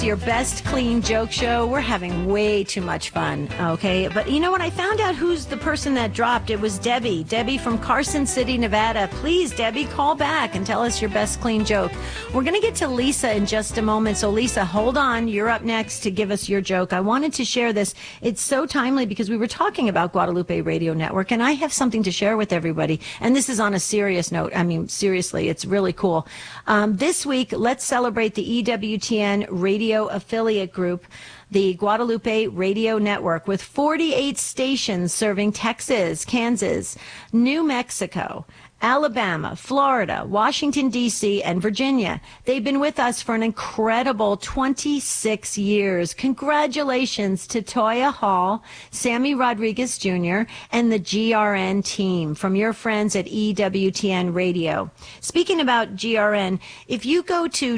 Your best clean joke show. We're having way too much fun, okay? But you know what? I found out who's the person that dropped. It was Debbie. Debbie from Carson City, Nevada. Please, Debbie, call back and tell us your best clean joke. We're going to get to Lisa in just a moment. So, Lisa, hold on. You're up next to give us your joke. I wanted to share this. It's so timely because we were talking about Guadalupe Radio Network, and I have something to share with everybody. And this is on a serious note. I mean, seriously, it's really cool. This week, let's celebrate the EWTN Radio affiliate group, the Guadalupe Radio Network, with 48 stations serving Texas, Kansas, New Mexico, Alabama, Florida, Washington, D.C., and Virginia. They've been with us for an incredible 26 years. Congratulations to Toya Hall, Sammy Rodriguez Jr., and the GRN team from your friends at EWTN Radio. Speaking about GRN, if you go to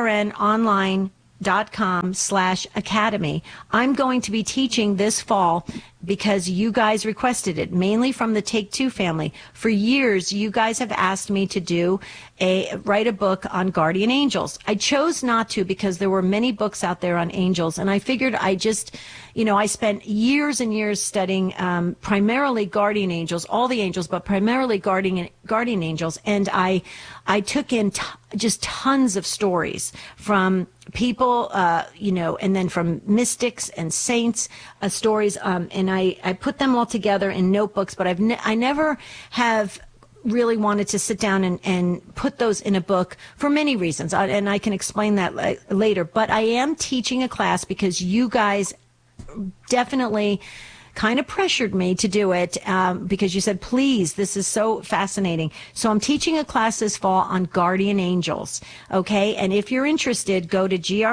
grnonline.com/academy. I'm going to be teaching this fall because you guys requested it, mainly from the Take Two family. For years, you guys have asked me to write a book on guardian angels. I chose not to because there were many books out there on angels, and I figured I spent years and years studying primarily guardian angels, all the angels, but primarily guardian angels, and I took in just tons of stories from people, and then from mystics and saints, stories, and I put them all together in notebooks, but I never have really wanted to sit down and put those in a book for many reasons, and I can explain that later. But I am teaching a class because you guys definitely kind of pressured me to do it because you said, please, this is so fascinating. So I'm teaching a class this fall on guardian angels. Okay. And if you're interested, go to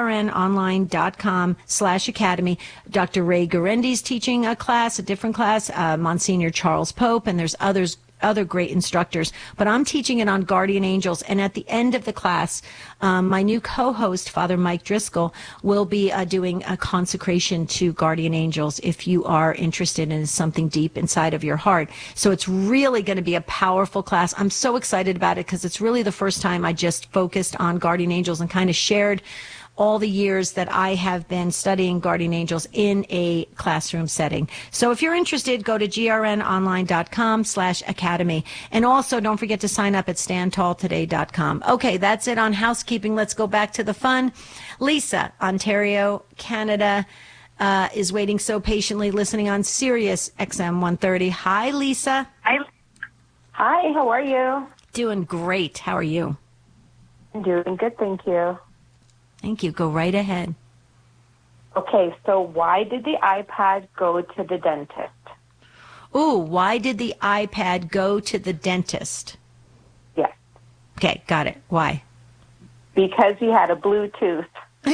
grnonline.com/academy. Dr. Ray Guarendi's teaching a different class, Monsignor Charles Pope, and there's other great instructors, but I'm teaching it on guardian angels. And at the end of the class, my new co-host, Father Mike Driscoll, will be doing a consecration to guardian angels if you are interested in something deep inside of your heart. So it's really going to be a powerful class. I'm so excited about it because it's really the first time I just focused on guardian angels and kind of shared all the years that I have been studying guardian angels in a classroom setting. So if you're interested, go to grnonline.com/academy. And also don't forget to sign up at standtalltoday.com. Okay, that's it on housekeeping. Let's go back to the fun. Lisa, Ontario, Canada, is waiting so patiently, listening on Sirius XM 130. Hi, Lisa. Hi, how are you? Doing great. How are you? I'm doing good, thank you. Thank you. Go right ahead. Okay, so why did the iPad go to the dentist? Ooh, why did the iPad go to the dentist? Yes. Okay, got it. Why? Because he had a Bluetooth.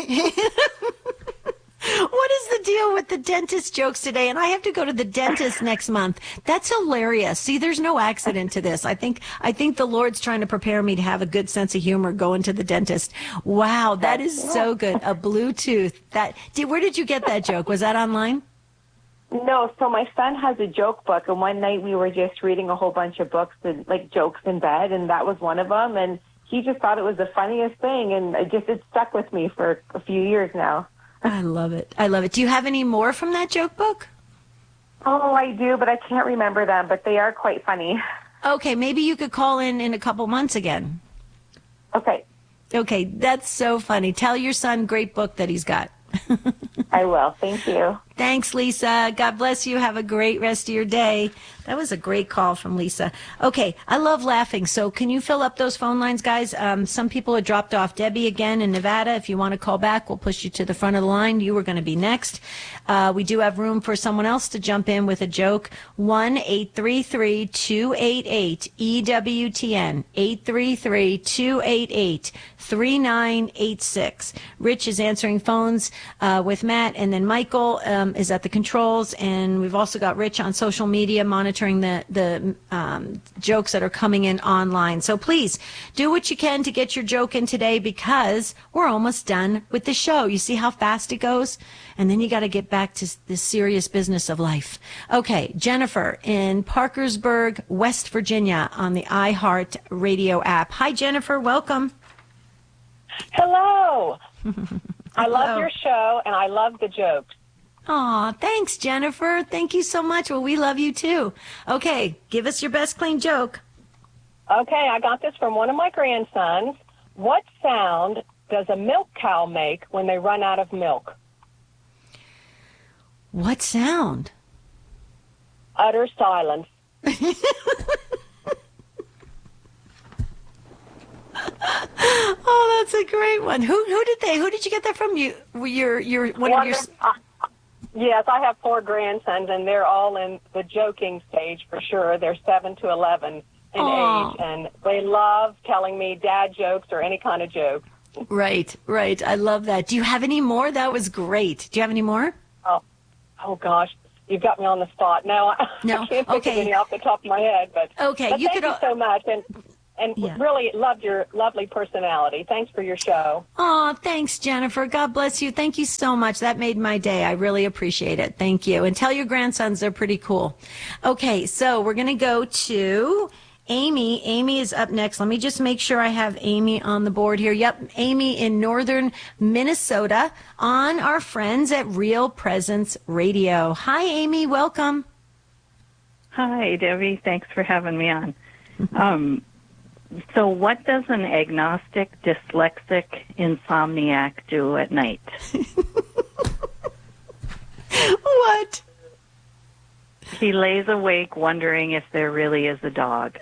What is the deal with the dentist jokes today? And I have to go to the dentist next month. That's hilarious. See, there's no accident to this. I think the Lord's trying to prepare me to have a good sense of humor going to the dentist. Wow, that is so good. A Bluetooth. Where did you get that joke? Was that online? No, so my son has a joke book, and one night we were just reading a whole bunch of books, and, like jokes in bed, and that was one of them. And he just thought it was the funniest thing, and it stuck with me for a few years now. I love it. I love it. Do you have any more from that joke book? Oh, I do, but I can't remember them, but they are quite funny. Okay, maybe you could call in a couple months again. Okay. Okay, that's so funny. Tell your son, great book that he's got. I will. Thank you. Thanks, Lisa. God bless you. Have a great rest of your day. That was a great call from Lisa. Okay, I love laughing. So can you fill up those phone lines, guys? Some people have dropped off. Debbie again in Nevada. If you want to call back, we'll push you to the front of the line. You were going to be next. We do have room for someone else to jump in with a joke. 1-833-288-EWTN. 833-288-3986. Rich is answering phones with Matt, and then Michael is at the controls, and we've also got Rich on social media monitoring the jokes that are coming in online. So please do what you can to get your joke in today, because we're almost done with the show. You see how fast it goes? And then you got to get back to the serious business of life. Okay, Jennifer in Parkersburg, West Virginia on the iHeart Radio app. Hi, Jennifer. Welcome. Hello. I love your show, and I love the jokes. Aw, thanks, Jennifer. Thank you so much. Well, we love you too. Okay, give us your best clean joke. Okay, I got this from one of my grandsons. What sound does a milk cow make when they run out of milk? What sound? Utter silence. Oh, that's a great one. Who did you get that from? Your one of your. Yes, I have 4 grandsons, and they're all in the joking stage for sure. They're 7 to 11 in age, and they love telling me dad jokes or any kind of joke. Right. I love that. Do you have any more? That was great. Do you have any more? Oh gosh, you've got me on the spot. No, I can't think of any off the top of my head. But thank you so much, and really loved your lovely personality. Thanks for your show. Oh, thanks, Jennifer. God bless you. Thank you so much. That made my day. I really appreciate it. Thank you. And tell your grandsons they're pretty cool. Okay, so we're going to go to Amy. Amy is up next. Let me just make sure I have Amy on the board here. Yep, Amy in northern Minnesota on our friends at Real Presence Radio. Hi, Amy. Welcome. Hi, Debbie. Thanks for having me on. So what does an agnostic, dyslexic insomniac do at night? What? He lays awake wondering if there really is a dog.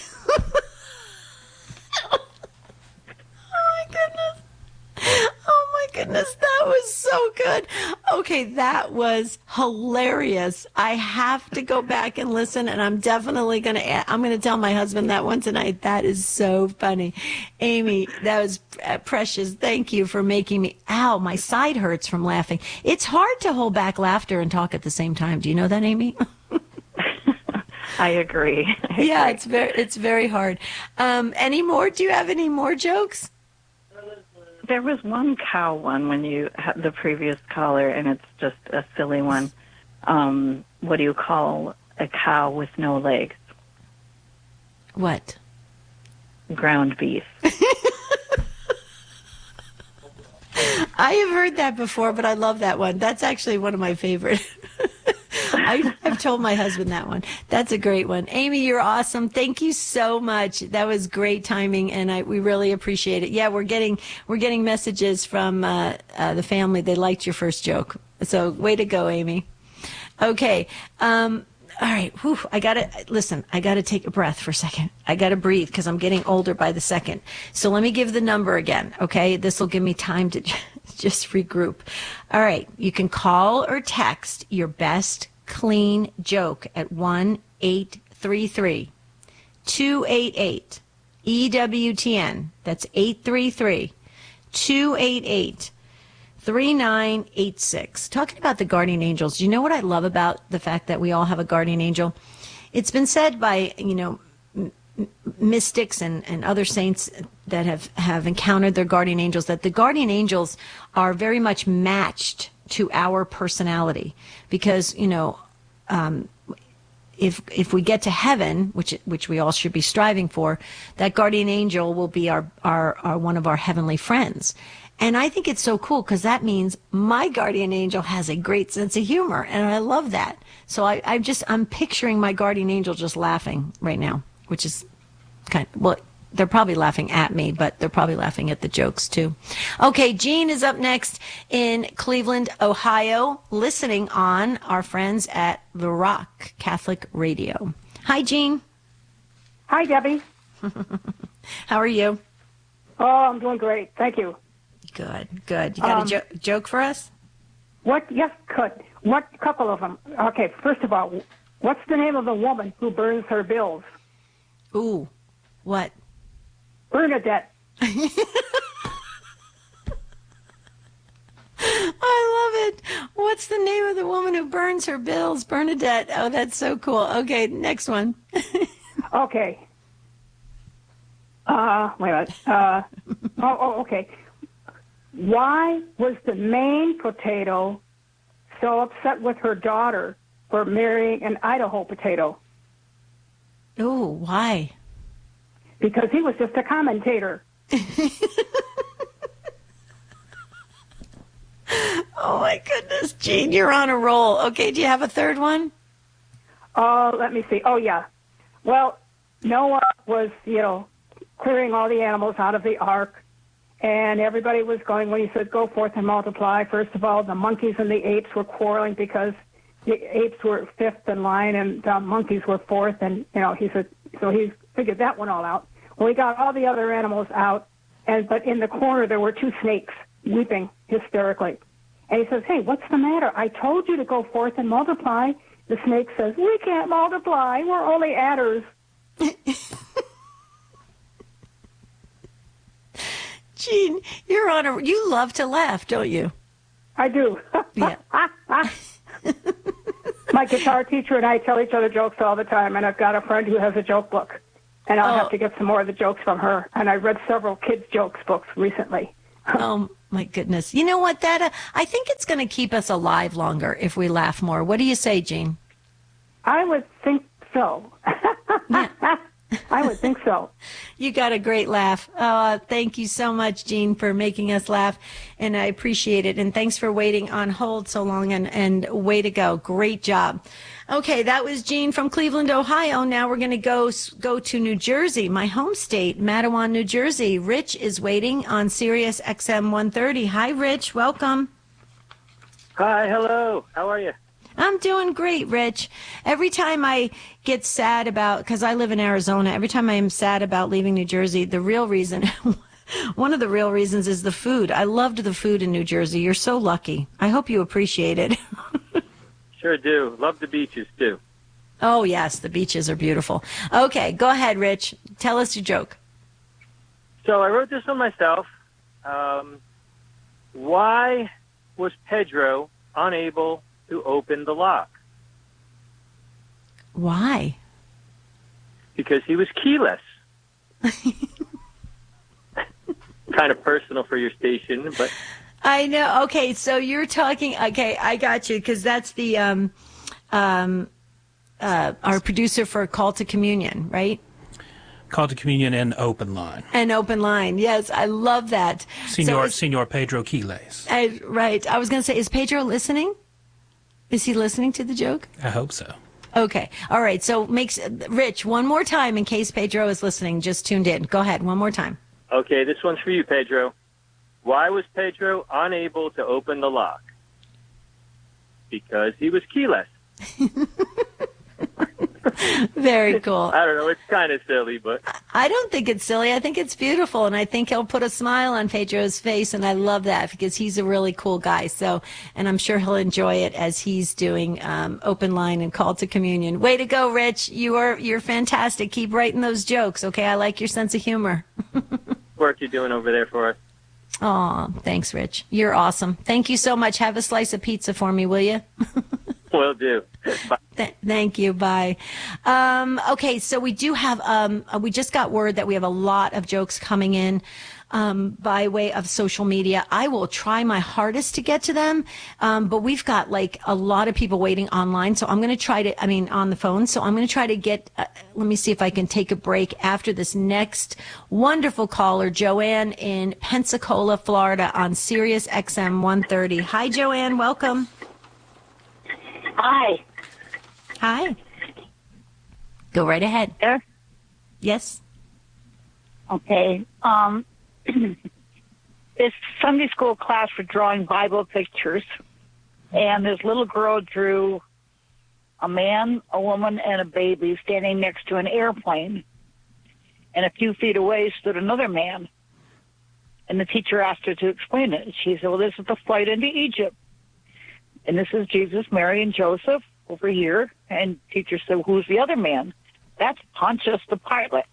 Oh my goodness, that was so good. Okay, that was hilarious. I have to go back and listen, and I'm definitely I'm going to tell my husband that one tonight. That is so funny. Amy, that was precious. Thank you for making me, ow, my side hurts from laughing. It's hard to hold back laughter and talk at the same time. Do you know that, Amy? I agree. Yeah, it's very hard. Any more? Do you have any more jokes? There was one cow one when you had the previous caller, and it's just a silly one. What do you call a cow with no legs? What? Ground beef. I have heard that before, but I love that one. That's actually one of my favorite. I've told my husband that one. That's a great one. Amy, you're awesome. Thank you so much. That was great timing, and we really appreciate it. Yeah, we're getting messages from the family. They liked your first joke. So way to go, Amy. Okay. All right. Whew, I got to take a breath for a second. I got to breathe because I'm getting older by the second. So let me give the number again. Okay. This will give me time to just regroup. All right. You can call or text your best clean joke at 1-833-288-EWTN. That's 833-288-3986. Talking about the guardian angels. Do you know what I love about the fact that we all have a guardian angel? It's been said by, mystics and other saints that have encountered their guardian angels, that the guardian angels are very much matched to our personality, because if we get to heaven, which we all should be striving for, that guardian angel will be our one of our heavenly friends. And I think it's so cool because that means my guardian angel has a great sense of humor, and I love that. So I'm picturing my guardian angel just laughing right now, which is they're probably laughing at me, but they're probably laughing at the jokes too. Okay, Jean is up next in Cleveland, Ohio, listening on our friends at The Rock Catholic Radio. Hi, Jean. Hi, Debbie. How are you? Oh, I'm doing great. Thank you. Good. You got a joke for us? What? Yes, could. What? Couple of them. Okay, first of all, what's the name of the woman who burns her bills? Ooh, what? Bernadette. I love it. What's the name of the woman who burns her bills? Bernadette. Oh, that's so cool. Okay, next one. Okay. Wait a minute. Okay. Why was the Maine potato so upset with her daughter for marrying an Idaho potato? Oh, why? Because he was just a commentator. Oh, my goodness. Gene, you're on a roll. Okay, do you have a third one? Let me see. Oh, yeah. Well, Noah was, clearing all the animals out of the ark, and everybody was going, when he said, go forth and multiply. First of all, the monkeys and the apes were quarreling because the apes were fifth in line and the monkeys were fourth, and, he said, so he figured that one all out. Well, he got all the other animals out, but in the corner there were two snakes weeping hysterically. And he says, hey, what's the matter? I told you to go forth and multiply. The snake says, we can't multiply. We're only adders. Gene, you love to laugh, don't you? I do. Yeah. My guitar teacher and I tell each other jokes all the time, and I've got a friend who has a joke book, and I'll have to get some more of the jokes from her. And I read several kids' jokes books recently. Oh, my goodness. You know what, I think it's going to keep us alive longer if we laugh more. What do you say, Gene? I would think so. Yeah. I would think so. You got a great laugh. Thank you so much, Gene, for making us laugh, and I appreciate it. And thanks for waiting on hold so long, and way to go. Great job. Okay, that was Gene from Cleveland, Ohio. Now we're going to go to New Jersey, my home state, Matawan, New Jersey. Rich is waiting on Sirius XM 130. Hi, Rich. Welcome. Hi. Hello. How are you? I'm doing great, Rich. Every time I get sad because I live in Arizona, every time I am sad about leaving New Jersey, the real reason, one of the real reasons is the food. I loved the food in New Jersey. You're so lucky. I hope you appreciate it. Sure do. Love the beaches, too. Oh, yes, the beaches are beautiful. Okay, go ahead, Rich. Tell us your joke. So I wrote this one myself. Why was Pedro unable to open the lock? Why? Because he was keyless. Kind of personal for your station, but I know. Okay, so you're talking. Okay, I got you, because that's the our producer for Call to Communion, right? Call to Communion and Open Line. And Open Line, yes, I love that. Senor Pedro Quiles. Right. I was going to say, is Pedro listening? Is he listening to the joke? I hope so. Okay. All right. So Rich, one more time in case Pedro is listening, just tuned in. Go ahead. One more time. Okay. This one's for you, Pedro. Why was Pedro unable to open the lock? Because he was keyless. Very cool. I don't know. It's kind of silly, but I don't think it's silly. I think it's beautiful, and I think he'll put a smile on Pedro's face, and I love that because he's a really cool guy. So, and I'm sure he'll enjoy it as he's doing Open Line and Call to Communion. Way to go, Rich! You're fantastic. Keep writing those jokes. Okay, I like your sense of humor. Work you're doing over there for us. Oh, thanks, Rich. You're awesome. Thank you so much. Have a slice of pizza for me, will you? Will do. Bye. Thank you. Bye. Okay, so we do have, we just got word that we have a lot of jokes coming in by way of social media. I will try my hardest to get to them, but we've got like a lot of people waiting online. So I'm going to try to, on the phone. So I'm going to try to get, let me see if I can take a break after this next wonderful caller, Joanne in Pensacola, Florida on Sirius XM 130. Hi, Joanne. Welcome. Hi. Hi. Go right ahead. There? Yes. Okay. This Sunday school class for drawing Bible pictures, and this little girl drew a man, a woman, and a baby standing next to an airplane. And a few feet away stood another man. And the teacher asked her to explain it. She said, well, this is the flight into Egypt. And this is Jesus, Mary, and Joseph over here. And teacher said, who's the other man? That's Pontius the Pilate.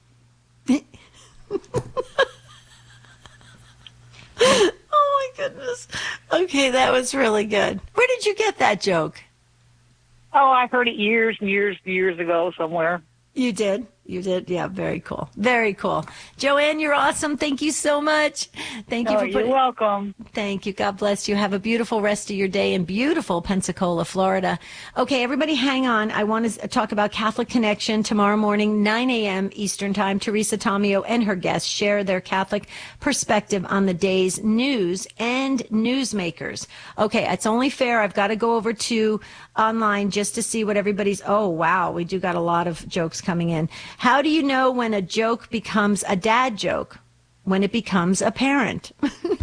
Oh, my goodness. Okay, that was really good. Where did you get that joke? Oh, I heard it years and years and years ago somewhere. You did? You did? Yeah, very cool. Very cool. Joanne, you're awesome. Thank you so much. Thank you for You're welcome. Thank you. God bless you. Have a beautiful rest of your day in beautiful Pensacola, Florida. Okay, everybody hang on. I want to talk about Catholic Connection tomorrow morning, 9 a.m. Eastern Time. Teresa Tomeo and her guests share their Catholic perspective on the day's news and newsmakers. Okay, it's only fair. I've got to go over to online just to see what everybody's. Oh, wow. We do got a lot of jokes coming in. How do you know when a joke becomes a dad joke? When it becomes apparent.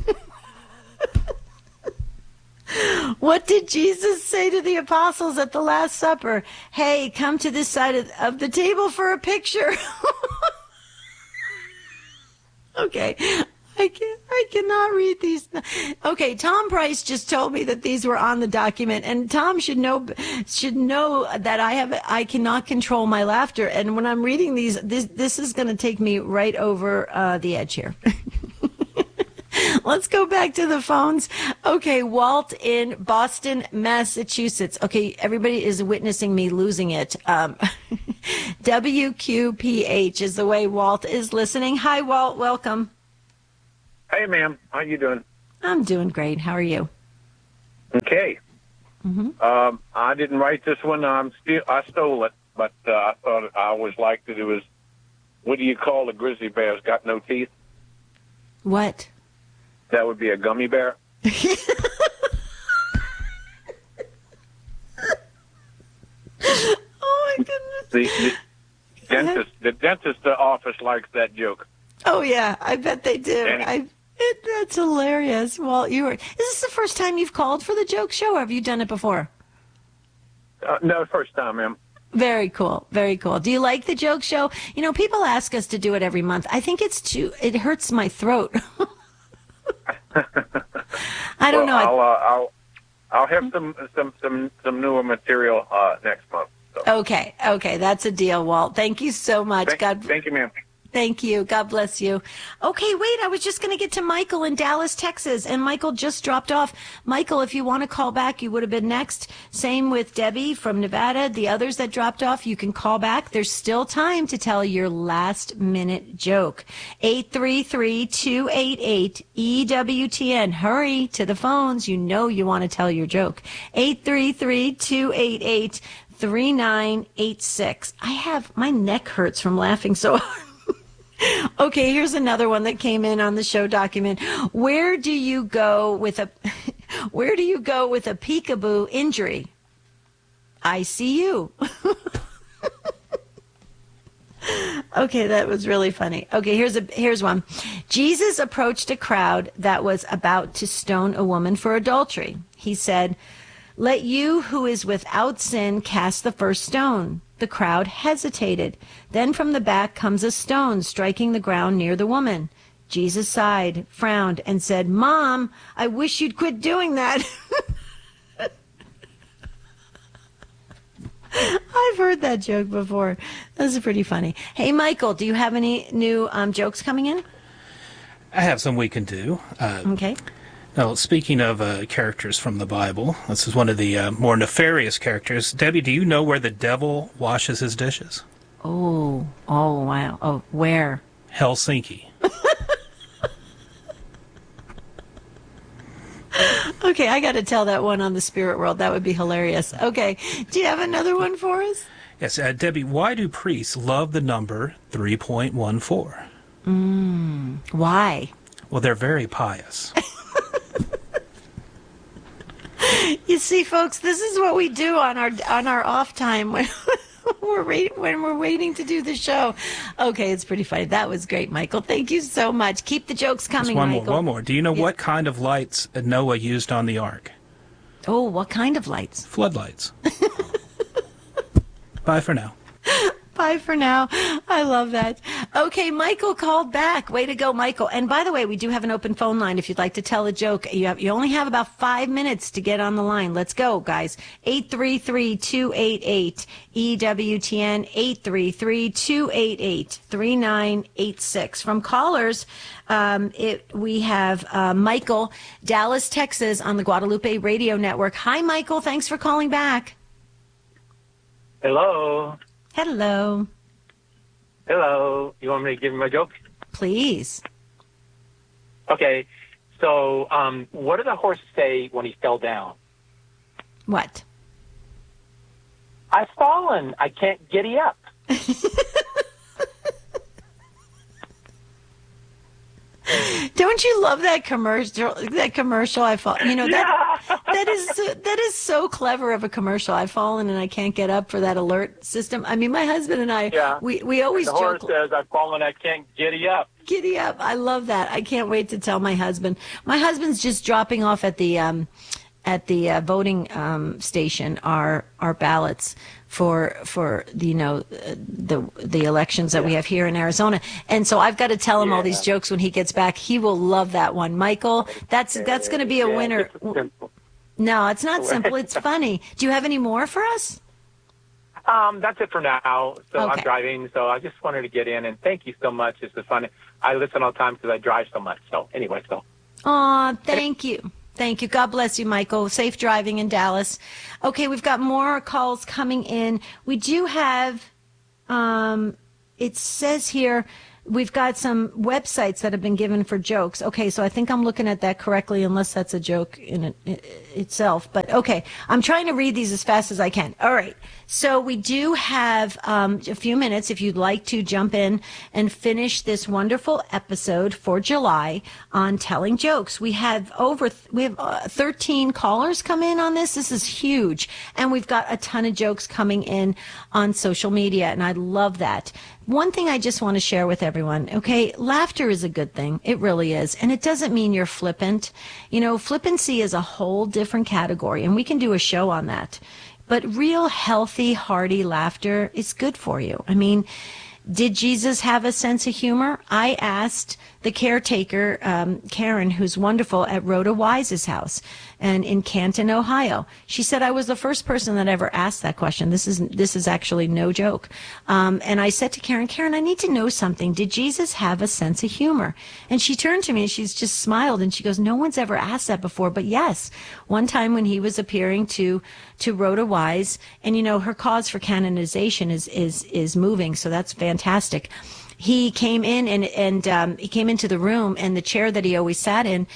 What did Jesus say to the apostles at the Last Supper? Hey, come to this side of the table for a picture. Okay. I cannot read these. Okay, Tom Price just told me that these were on the document, and Tom should know that I cannot control my laughter, and when I'm reading these, this is going to take me right over the edge here. Let's go back to the phones. Okay, Walt in Boston, Massachusetts. Okay, everybody is witnessing me losing it. WQPH is the way Walt is listening. Hi, Walt. Welcome. Hey, ma'am. How you doing? I'm doing great. How are you? Okay. Mm-hmm. I didn't write this one. I stole it, but I thought I always liked it. It was, what do you call a grizzly bear that's got no teeth? What? That would be a gummy bear. Oh, my goodness. The dentist office likes that joke. Oh, yeah. I bet they do. That's hilarious. Well, is this the first time you've called for the joke show, or have you done it before? No, first time, ma'am. Very cool. Very cool. Do you like the joke show? You know, people ask us to do it every month. I think it hurts my throat. I don't know. I'll have some newer material next month. So. Okay. That's a deal, Walt. Thank you so much. Thank you, ma'am. Thank you. God bless you. Okay, wait, I was just going to get to Michael in Dallas, Texas, and Michael just dropped off. Michael, if you want to call back, you would have been next. Same with Debbie from Nevada. The others that dropped off, you can call back. There's still time to tell your last-minute joke. 833-288-EWTN. Hurry to the phones. You know you want to tell your joke. 833-288-3986. My neck hurts from laughing so hard. Okay, here's another one that came in on the show document. Where do you go with a peekaboo injury? ICU. Okay, that was really funny. Okay, here's one. Jesus approached a crowd that was about to stone a woman for adultery. He said, "Let you who is without sin cast the first stone." The crowd hesitated. Then from the back comes a stone striking the ground near the woman. Jesus sighed, frowned, and said, "Mom, I wish you'd quit doing that." I've heard that joke before. That's pretty funny. Hey, Michael, do you have any new jokes coming in? I have some we can do. Okay. Now, speaking of characters from the Bible, this is one of the more nefarious characters. Debbie, do you know where the devil washes his dishes? Oh, wow. Oh, where? Helsinki. Okay, I got to tell that one on the Spirit World. That would be hilarious. Okay, do you have another one for us? Yes, Debbie, why do priests love the number 3.14? Why? Well, they're very pious. You see, folks, this is what we do on our off time when we're waiting to do the show. Okay, it's pretty funny. That was great, Michael. Thank you so much. Keep the jokes coming, Michael. One more. Do you know what kind of lights Noah used on the ark? Oh, what kind of lights? Floodlights. Bye for now. Bye for now. I love that. Okay, Michael called back. Way to go, Michael. And by the way, we do have an open phone line if you'd like to tell a joke. You only have about 5 minutes to get on the line. Let's go, guys. 833-288-EWTN, 833-288-3986. From callers, we have Michael, Dallas, Texas, on the Guadalupe Radio Network. Hi, Michael. Thanks for calling back. Hello. Hello. Hello. You want me to give him a joke? Please. Okay. So, what did the horse say when he fell down? What? I've fallen. I can't giddy up. Don't you love that commercial? That is so clever of a commercial. I've fallen and I can't get up for that alert system. I mean, my husband and I, we always joke. The horse says, "I've fallen. I can't giddy up." Giddy up. I love that. I can't wait to tell my husband. My husband's just dropping off at the voting station our ballots for the elections that we have here in Arizona. And so I've got to tell him all these jokes when he gets back. He will love that one. Michael, that's going to be a winner. No, it's not simple. It's funny. Do you have any more for us? That's it for now. So I'm driving, so I just wanted to get in, and thank you so much. It's fun. I listen all the time because I drive so much. So anyway, Aw, thank you. Thank you. God bless you, Michael. Safe driving in Dallas. Okay, we've got more calls coming in. We do have, it says here, we've got some websites that have been given for jokes. Okay, so I think I'm looking at that correctly, unless that's a joke in itself. But okay, I'm trying to read these as fast as I can. All right, so we do have a few minutes if you'd like to jump in and finish this wonderful episode for July on telling jokes. We have 13 callers come in on this. This is huge, and we've got a ton of jokes coming in on social media, and I love that. One thing I just want to share with everyone, okay, laughter is a good thing. It really is. And it doesn't mean you're flippant. You know, flippancy is a whole different category, and we can do a show on that. But real healthy, hearty laughter is good for you. I mean, did Jesus have a sense of humor? I asked the caretaker, Karen, who's wonderful, at Rhoda Wise's house and in Canton, Ohio. She said I was the first person that ever asked that question. This is actually no joke. And I said to Karen, I need to know something. Did Jesus have a sense of humor? And she turned to me and she's just smiled and she goes, no one's ever asked that before. But yes, one time when he was appearing to Rhoda Wise, and you know, her cause for canonization is moving, so that's fantastic. He came in and he came into the room, and the chair that he always sat in,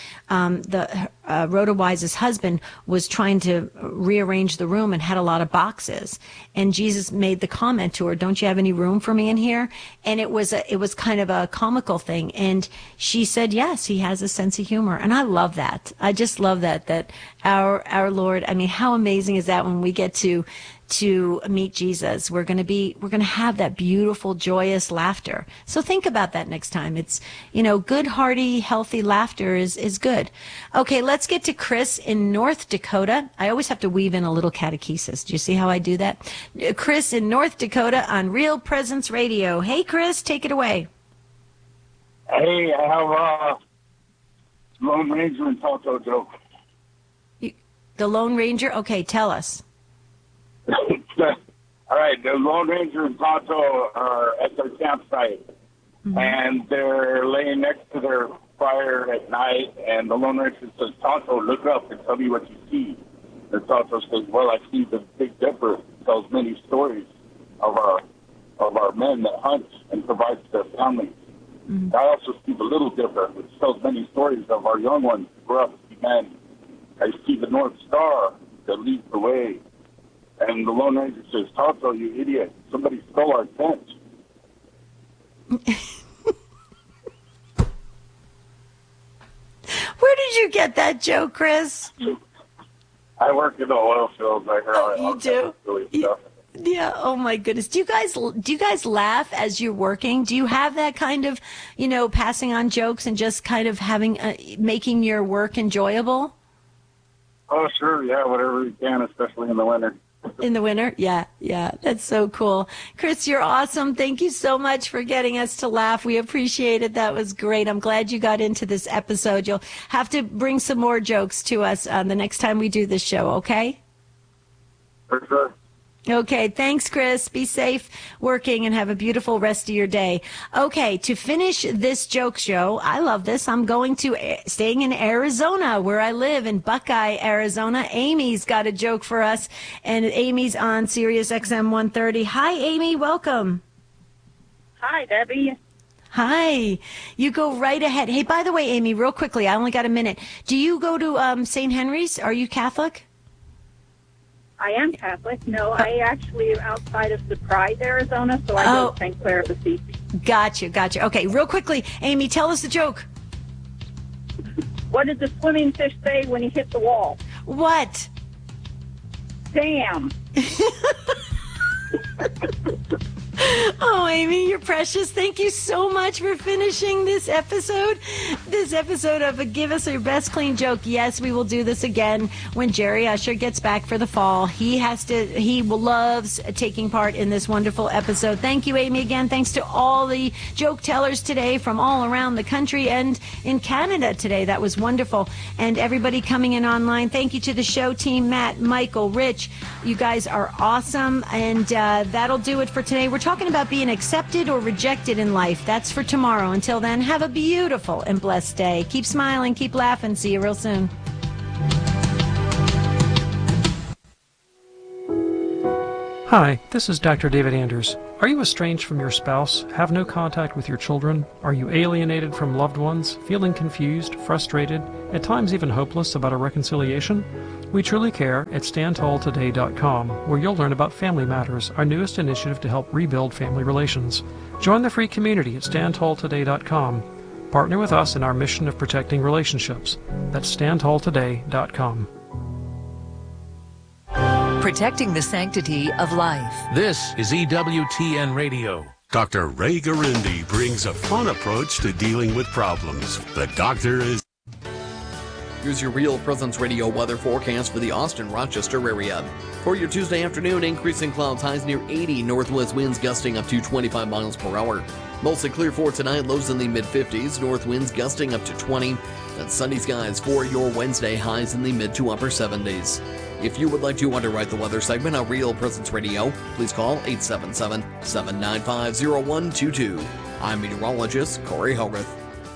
Rhoda Wise's husband was trying to rearrange the room and had a lot of boxes. And Jesus made the comment to her, "Don't you have any room for me in here?" And it was kind of a comical thing. And she said, "Yes, he has a sense of humor." And I love that. I just love that our Lord. I mean, how amazing is that when we get to meet Jesus? We're going to have that beautiful, joyous laughter. So think about that next time. It's, you know, good, hearty, healthy laughter is good. Okay, let's get to Chris in North Dakota. I always have to weave in a little catechesis. Do you see how I do that? Chris in North Dakota on Real Presence Radio. Hey, Chris, take it away. Hey, I have Lone Ranger and Tonto joke. The Lone Ranger? Okay, tell us. All right, the Lone Ranger and Tonto are at their campsite, and they're laying next to their fire at night, and the Lone Ranger says, "Tonto, look up and tell me what you see." And Tonto says, "Well, I see the Big Dipper. It tells many stories of our men that hunt and provides their families. I also see the Little Dipper, which tells many stories of our young ones who grow up to be men. I see the North Star that leads the way." And the Lone Ranger says, "Tonto, you idiot. Somebody stole our tent." Where did you get that joke, Chris? I work in the oil fields. I heard you do? Yeah. Oh my goodness. Do you guys laugh as you're working? Do you have that kind of, you know, passing on jokes and just kind of having making your work enjoyable? Oh, sure. Yeah, whatever you can, especially in the winter. In the winter? Yeah. That's so cool. Chris, you're awesome. Thank you so much for getting us to laugh. We appreciate it. That was great. I'm glad you got into this episode. You'll have to bring some more jokes to us the next time we do this show, okay? For sure. Okay, thanks, Chris. Be safe working and have a beautiful rest of your day. Okay, to finish this joke show, I love this. I'm staying in Arizona, where I live, in Buckeye, Arizona. Amy's got a joke for us, and Amy's on Sirius XM 130. Hi, Amy. Welcome. Hi, Debbie. Hi. You go right ahead. Hey, by the way, Amy, real quickly, I only got a minute. Do you go to St. Henry's? Are you Catholic? I am Catholic. No, I actually am outside of Surprise, Arizona, so I go to St. Clair of Assisi. Gotcha. Okay, real quickly, Amy, tell us the joke. What did the swimming fish say when he hit the wall? What? Damn. Oh, Amy, you're precious. Thank you so much for finishing this episode. This episode of Give Us Your Best Clean Joke. Yes, we will do this again when Jerry Usher gets back for the fall. He loves taking part in this wonderful episode. Thank you, Amy, again. Thanks to all the joke tellers today from all around the country and in Canada today. That was wonderful. And everybody coming in online. Thank you to the show team, Matt, Michael, Rich. You guys are awesome. And that'll do it for today. We're talking about being accepted or rejected in life. That's for tomorrow. Until then, have a beautiful and blessed day. Keep smiling, keep laughing. See you real soon. Hi, this is Dr. David Anders. Are you estranged from your spouse, have no contact with your children? Are you alienated from loved ones, feeling confused, frustrated, at times even hopeless about a reconciliation? We truly care at StandTallToday.com, where you'll learn about Family Matters, our newest initiative to help rebuild family relations. Join the free community at StandTallToday.com. Partner with us in our mission of protecting relationships. That's StandTallToday.com. Protecting the sanctity of life. This is EWTN Radio. Dr. Ray Garindi brings a fun approach to dealing with problems. The doctor is... Here's your Real Presence Radio weather forecast for the Austin-Rochester area. For your Tuesday afternoon, increasing clouds, highs near 80, northwest winds gusting up to 25 miles per hour. Mostly clear for tonight, lows in the mid-50s, north winds gusting up to 20. And sunny skies for your Wednesday, highs in the mid to upper 70s. If you would like to underwrite the weather segment on Real Presence Radio, please call 877-795-0122. I'm meteorologist Corey Hogarth.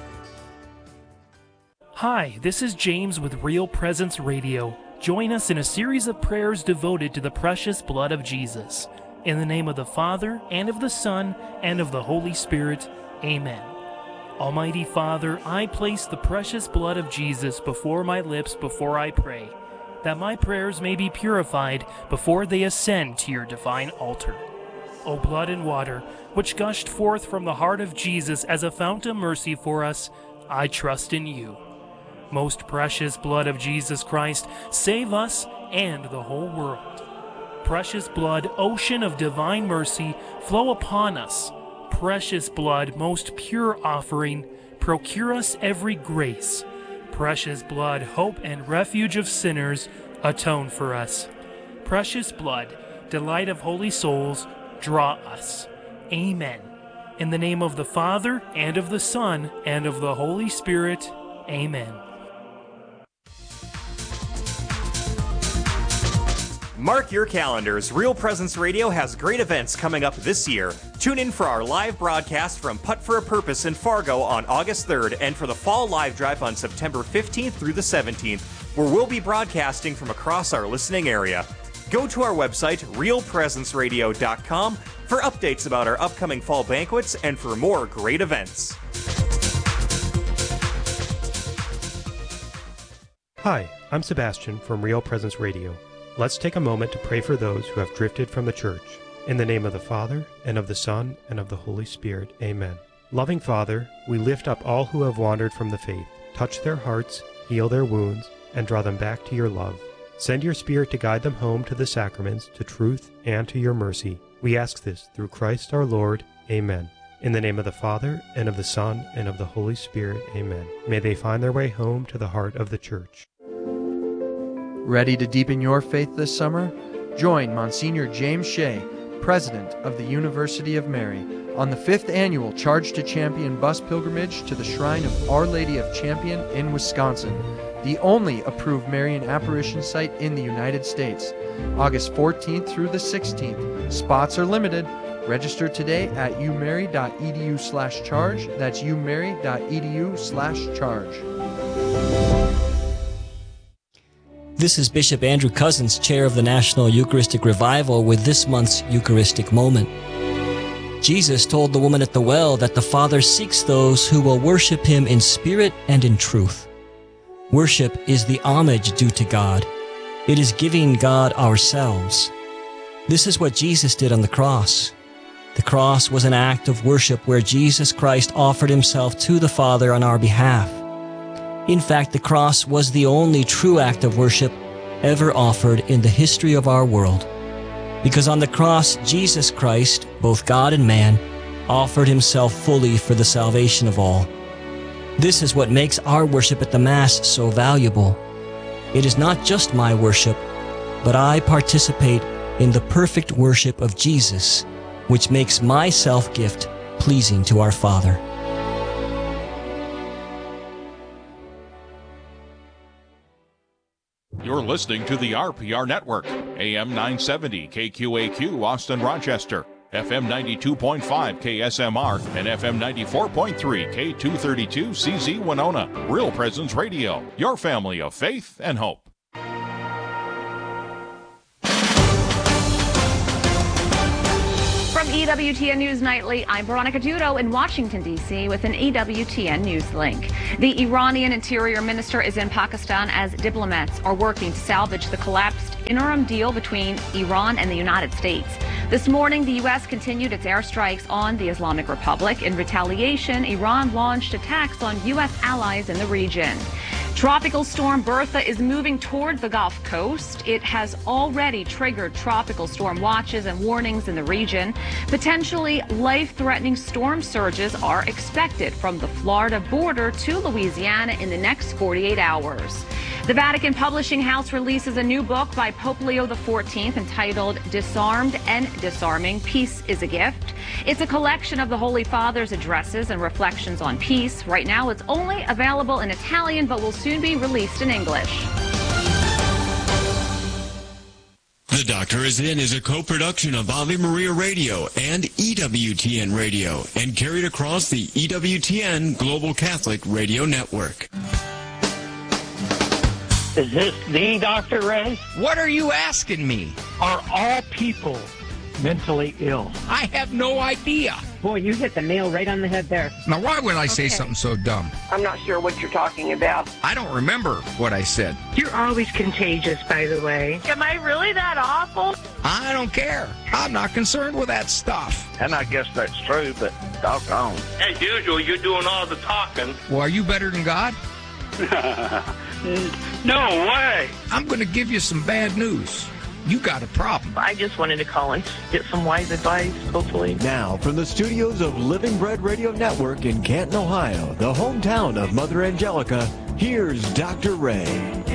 Hi, this is James with Real Presence Radio. Join us in a series of prayers devoted to the precious blood of Jesus. In the name of the Father, and of the Son, and of the Holy Spirit, Amen. Almighty Father, I place the precious blood of Jesus before my lips before I pray, that my prayers may be purified before they ascend to your divine altar. O blood and water, which gushed forth from the heart of Jesus as a fount of mercy for us, I trust in you. Most precious blood of Jesus Christ, save us and the whole world. Precious blood, ocean of divine mercy, flow upon us. Precious blood, most pure offering, procure us every grace. Precious blood, hope and refuge of sinners, atone for us. Precious blood, delight of holy souls, draw us. Amen. In the name of the Father, and of the Son, and of the Holy Spirit, Amen. Mark your calendars. Real Presence Radio has great events coming up this year. Tune in for our live broadcast from Putt for a Purpose in Fargo on August 3rd and for the Fall Live Drive on September 15th through the 17th, where we'll be broadcasting from across our listening area. Go to our website, realpresenceradio.com, for updates about our upcoming fall banquets and for more great events. Hi, I'm Sebastian from Real Presence Radio. Let's take a moment to pray for those who have drifted from the church. In the name of the Father, and of the Son, and of the Holy Spirit, Amen. Loving Father, we lift up all who have wandered from the faith. Touch their hearts, heal their wounds, and draw them back to your love. Send your Spirit to guide them home to the sacraments, to truth, and to your mercy. We ask this through Christ our Lord. Amen. In the name of the Father, and of the Son, and of the Holy Spirit, Amen. May they find their way home to the heart of the church. Ready to deepen your faith this summer? Join Monsignor James Shea, President of the University of Mary, on the 5th annual Charge to Champion bus pilgrimage to the Shrine of Our Lady of Champion in Wisconsin, the only approved Marian apparition site in the United States. August 14th through the 16th. Spots are limited. Register today at umary.edu/charge. That's umary.edu/charge. This is Bishop Andrew Cousins, Chair of the National Eucharistic Revival, with this month's Eucharistic Moment. Jesus told the woman at the well that the Father seeks those who will worship Him in spirit and in truth. Worship is the homage due to God. It is giving God ourselves. This is what Jesus did on the cross. The cross was an act of worship where Jesus Christ offered Himself to the Father on our behalf. In fact, the cross was the only true act of worship ever offered in the history of our world. Because on the cross, Jesus Christ, both God and man, offered Himself fully for the salvation of all. This is what makes our worship at the Mass so valuable. It is not just my worship, but I participate in the perfect worship of Jesus, which makes my self-gift pleasing to our Father. You're listening to the RPR Network, AM 970 KQAQ Austin Rochester, FM 92.5 KSMR, and FM 94.3 K232 CZ Winona. Real Presence Radio, your family of faith and hope. From EWTN News Nightly, I'm Veronica Dudo in Washington, D.C. with an EWTN News link. The Iranian Interior Minister is in Pakistan as diplomats are working to salvage the collapsed interim deal between Iran and the United States. This morning, the U.S. continued its airstrikes on the Islamic Republic. In retaliation, Iran launched attacks on U.S. allies in the region. Tropical storm Bertha is moving toward the Gulf Coast. It has already triggered tropical storm watches and warnings in the region. Potentially life-threatening storm surges are expected from the Florida border to Louisiana in the next 48 hours. The Vatican Publishing House releases a new book by Pope Leo XIV entitled Disarmed and Disarming, Peace is a Gift. It's a collection of the Holy Father's addresses and reflections on peace. Right now it's only available in Italian, but will soon be released in English. The Doctor Is In is a co-production of Ave Maria Radio and EWTN Radio and carried across the EWTN Global Catholic Radio Network. Is this the Dr. Ray? What are you asking me? Are all people mentally ill? I have no idea. Boy, you hit the nail right on the head there. Now, why would I say something so dumb? I'm not sure what you're talking about. I don't remember what I said. You're always contagious, by the way. Am I really that awful? I don't care. I'm not concerned with that stuff. And I guess that's true, but doggone. As usual, you're doing all the talking. Well, are you better than God? No way. I'm going to give you some bad news. You got a problem. I just wanted to call and get some wise advice, hopefully. Now, from the studios of Living Bread Radio Network in Canton, Ohio, the hometown of Mother Angelica, here's Dr. Ray.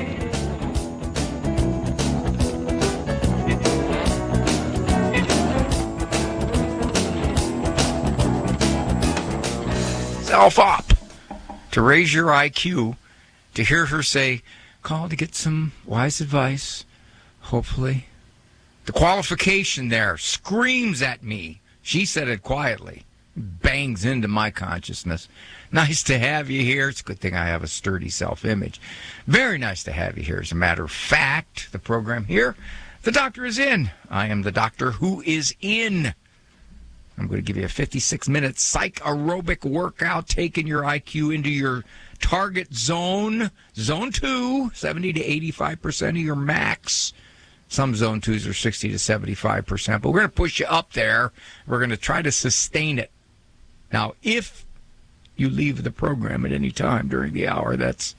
Self up. To raise your IQ, to hear her say, call to get some wise advice, hopefully. The qualification there screams at me. She said it quietly. Bangs into my consciousness. Nice to have you here. It's a good thing I have a sturdy self-image. Very nice to have you here. As a matter of fact, the program here, The Doctor Is In. I am the doctor who is in. I'm going to give you a 56-minute psych aerobic workout, taking your IQ into your target zone. Zone 2, 70 to 85% of your max. Some zone 2s are 60 to 75%, but we're going to push you up there. We're going to try to sustain it. Now, if you leave the program at any time during the hour,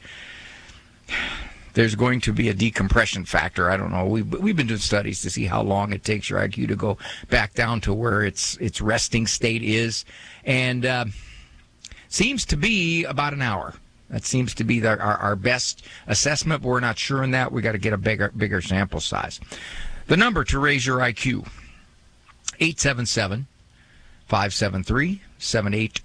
there's going to be a decompression factor. I don't know. We've been doing studies to see how long it takes your IQ to go back down to where its resting state is, and seems to be about an hour. That seems to be our best assessment, but we're not sure on that. We got to get a bigger sample size. The number to raise your IQ, 877-573-7825.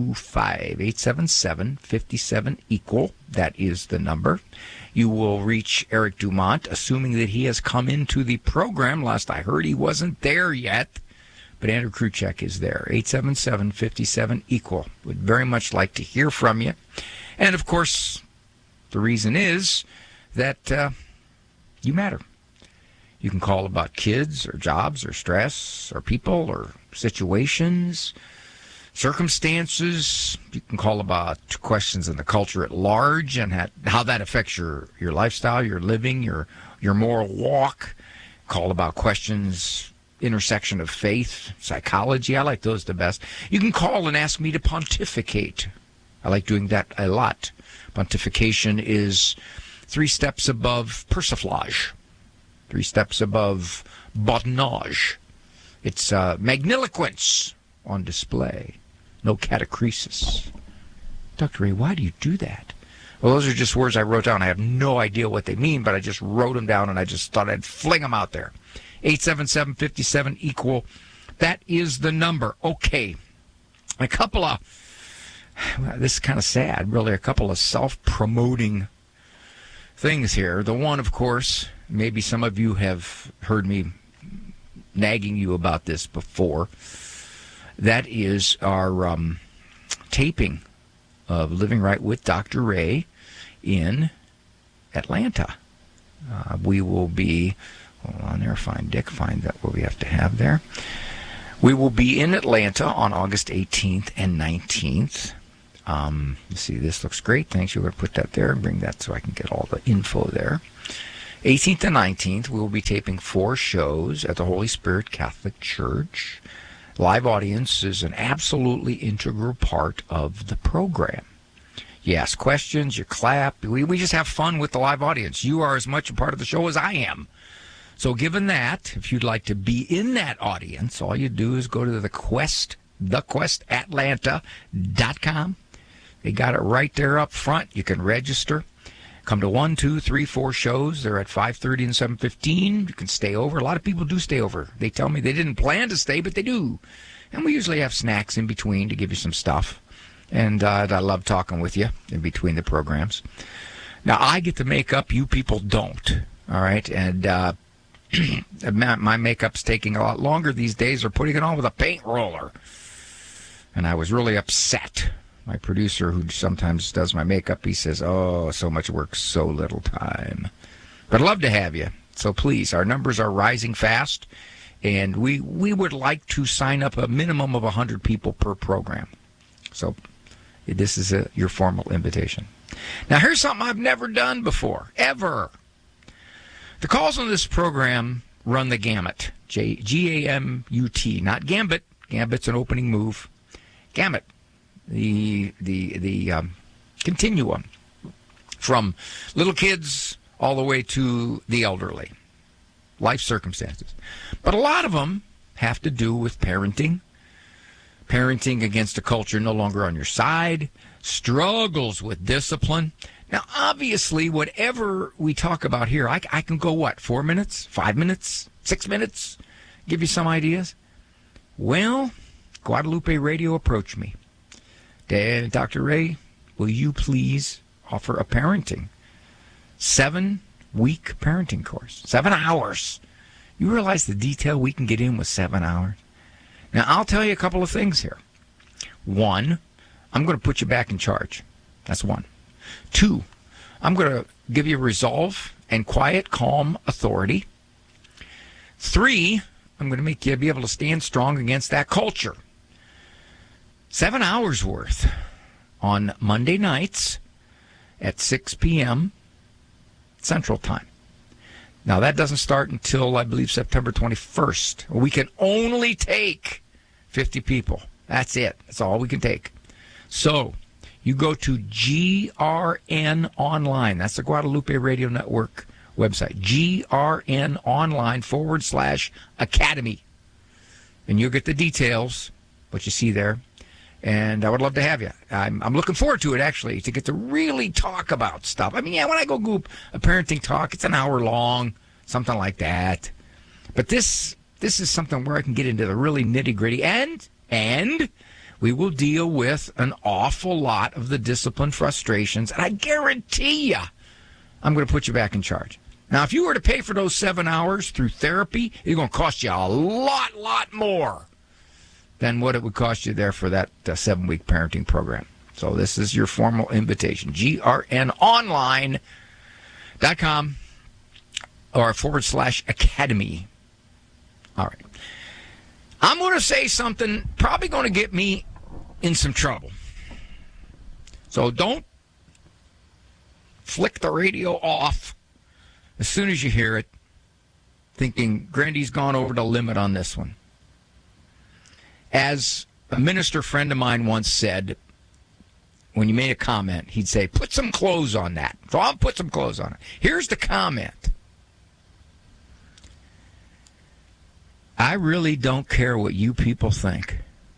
877-57-EQUAL. That is the number. You will reach Eric Dumont, assuming that he has come into the program. Last I heard, he wasn't there yet, but Andrew Kruchek is there. 877-57-EQUAL. Would very much like to hear from you. And, of course, the reason is that you matter. You can call about kids or jobs or stress or people or situations, circumstances. You can call about questions in the culture at large and how that affects your lifestyle, your living, your moral walk. Call about questions, intersection of faith, psychology. I like those the best. You can call and ask me to pontificate. I like doing that a lot. Pontification is 3 steps above persiflage, 3 steps above badinage. It's magniloquence on display, no catachresis. Dr. Ray, why do you do that? Well, those are just words I wrote down. I have no idea what they mean, but I just wrote them down, and I just thought I'd fling them out there. 877-57-EQUAL. That is the number. Okay. A couple of, this is kind of sad, really, a couple of self-promoting things here. The one, of course, maybe some of you have heard me nagging you about this before. That is our taping of Living Right with Dr. Ray in Atlanta. We will be, hold on there, find that what we have to have there. We will be in Atlanta on August 18th and 19th. Let's see, this looks great. Thanks. You're going to put that there and bring that so I can get all the info there. 18th and 19th, we will be taping 4 shows at the Holy Spirit Catholic Church. Live audience is an absolutely integral part of the program. You ask questions, you clap. We just have fun with the live audience. You are as much a part of the show as I am. So given that, if you'd like to be in that audience, all you do is go to thequestatlanta.com. They got it right there up front. You can register. Come to 1, 2, 3, 4 shows. They're at 5:30 and 7:15. You can stay over. A lot of people do stay over. They tell me they didn't plan to stay, but they do. And we usually have snacks in between to give you some stuff. And I love talking with you in between the programs. Now, I get the makeup. You people don't. All right? And my makeup's taking a lot longer these days. They're putting it on with a paint roller. And I was really upset. My producer, who sometimes does my makeup, he says, oh, so much work, so little time. But I'd love to have you. So please, our numbers are rising fast, and we would like to sign up a minimum of 100 people per program. So this is your formal invitation. Now, here's something I've never done before, ever. The calls on this program run the gamut, G-A-M-U-T, not gambit. Gambit's an opening move. Gamut. The continuum from little kids all the way to the elderly, life circumstances. But a lot of them have to do with parenting against a culture no longer on your side, struggles with discipline. Now, obviously, whatever we talk about here, I can go, 4 minutes, 5 minutes, 6 minutes, give you some ideas? Well, Guadalupe Radio approached me. Dr. Ray, will you please offer a parenting 7-week parenting course? 7 hours. You realize the detail we can get in with 7 hours? Now, I'll tell you a couple of things here. 1, I'm going to put you back in charge. That's 1. 2, I'm going to give you resolve and quiet, calm authority. 3, I'm going to make you be able to stand strong against that culture. 7 hours worth on Monday nights at 6 p.m. Central Time. Now, that doesn't start until, I believe, September 21st. We can only take 50 people. That's it. That's all we can take. So, you go to GRN Online. That's the Guadalupe Radio Network website. GRN Online /Academy. And you'll get the details, what you see there. And I would love to have you. I'm looking forward to it, actually, to get to really talk about stuff. I mean, yeah, when I go group a parenting talk, it's an hour long, something like that. But this is something where I can get into the really nitty-gritty, and we will deal with an awful lot of the discipline frustrations, and I guarantee you I'm going to put you back in charge. Now, if you were to pay for those 7 hours through therapy, it's going to cost you a lot more than what it would cost you there for that 7-week parenting program. So this is your formal invitation. GRNonline.com. or /academy. All right. I'm going to say something probably going to get me in some trouble. So don't flick the radio off as soon as you hear it, thinking Grandy's gone over the limit on this one. As a minister friend of mine once said, when you made a comment, he'd say, put some clothes on that. So I'll put some clothes on it. Here's the comment. I really don't care what you people think.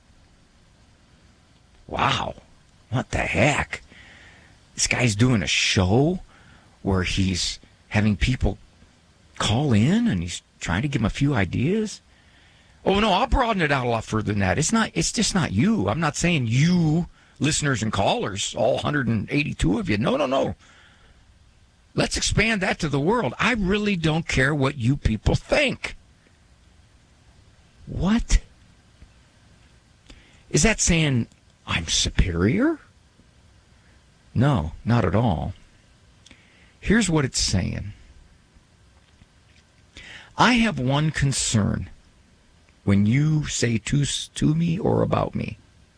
Wow. What the heck? This guy's doing a show where he's having people call in and he's trying to give them a few ideas. Oh, no, I'll broaden it out a lot further than that. It's just not you. I'm not saying you, listeners and callers, all 182 of you. No. Let's expand that to the world. I really don't care what you people think. What? Is that saying I'm superior? No, not at all. Here's what it's saying. I have one concern when you say to me or about me.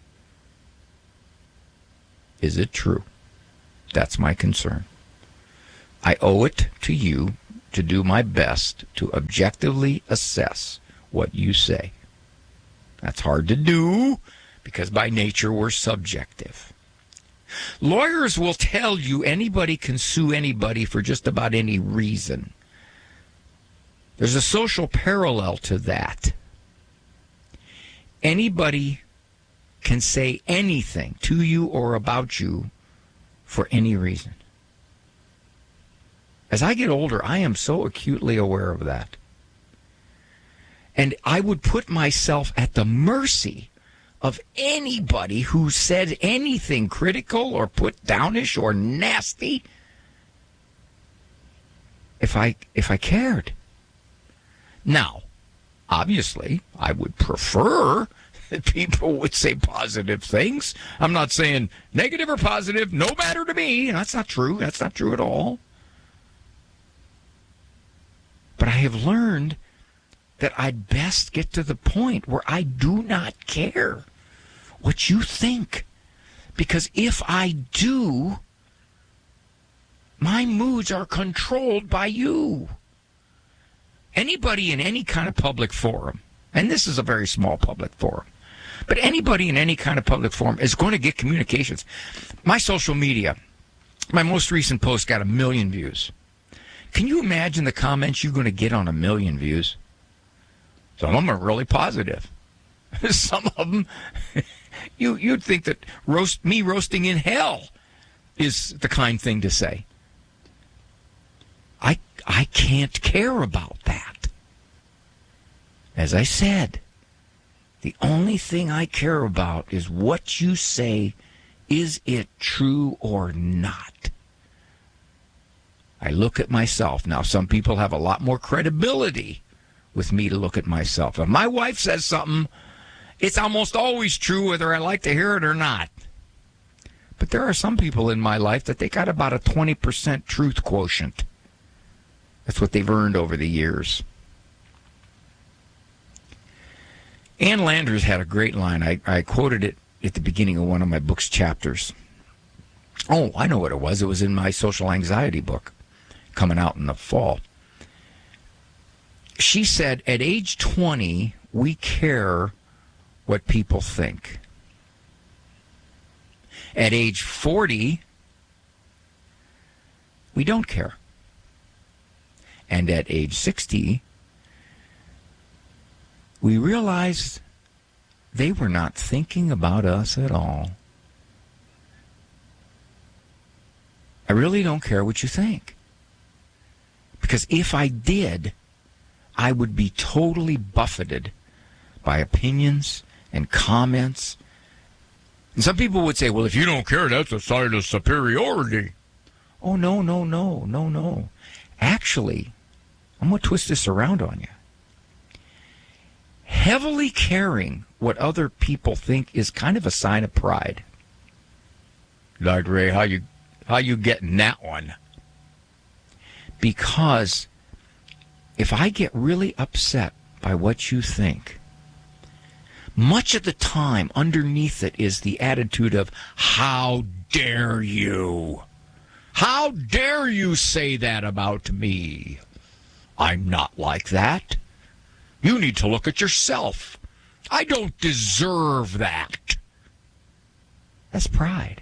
Is it true? That's my concern. I owe it to you to do my best to objectively assess what you say. That's hard to do because by nature we're subjective. Lawyers will tell you anybody can sue anybody for just about any reason. There's a social parallel to that. Anybody can say anything to you or about you for any reason. As I get older, I am so acutely aware of that. And I would put myself at the mercy of anybody who said anything critical or put downish or nasty if I cared. Now, obviously, I would prefer that people would say positive things. I'm not saying negative or positive, no matter to me. That's not true. That's not true at all. But I have learned that I'd best get to the point where I do not care what you think. Because if I do, my moods are controlled by you. Anybody in any kind of public forum, and this is a very small public forum, but anybody in any kind of public forum is going to get communications. My social media, my most recent post got 1 million views. Can you imagine the comments you're going to get on 1 million views? Some of them are really positive. Some of them, you'd think that me roasting in hell is the kind thing to say. I can't care about that. As I said, the only thing I care about is what you say. Is it true or not? I look at myself. Now, some people have a lot more credibility with me to look at myself. If my wife says something, it's almost always true whether I like to hear it or not. But there are some people in my life that they got about a 20% truth quotient. That's what they've earned over the years. Ann Landers had a great line. I quoted it at the beginning of one of my book's chapters. Oh, I know what it was. It was in my social anxiety book coming out in the fall. She said, at age 20, we care what people think. At age 40, we don't care. And at age 60, we realized they were not thinking about us at all. I really don't care what you think. Because if I did, I would be totally buffeted by opinions and comments. And some people would say, well, if you don't care, that's a sign of superiority. Oh, no. Actually, I'm going to twist this around on you. Heavily caring what other people think is kind of a sign of pride. Dr. Ray, how you getting that one? Because if I get really upset by what you think, much of the time underneath it is the attitude of, how dare you? How dare you say that about me? I'm not like that. You need to look at yourself. I don't deserve that. That's pride.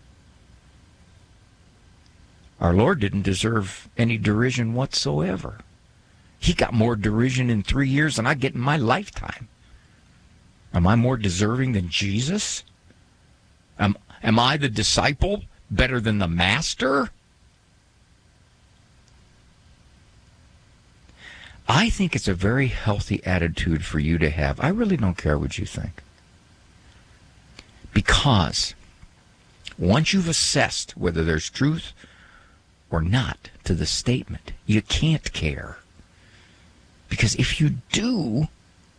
Our Lord didn't deserve any derision whatsoever. He got more derision in 3 years than I get in my lifetime. Am I more deserving than Jesus? Am I the disciple better than the master? I think it's a very healthy attitude for you to have. I really don't care what you think. Because once you've assessed whether there's truth or not to the statement, you can't care. Because if you do,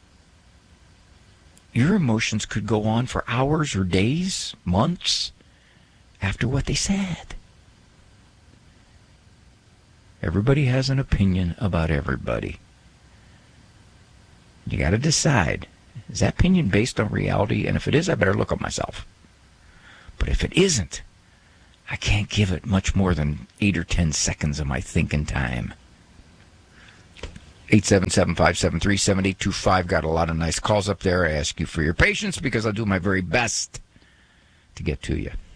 your emotions could go on for hours or days, months, after what they said. Everybody has an opinion about everybody. You got to decide, is that opinion based on reality? And if it is, I better look at myself. But if it isn't, I can't give it much more than 8 or 10 seconds of my thinking time. 877-573-7825. Got a lot of nice calls up there. I ask you for your patience because I'll do my very best to get to you.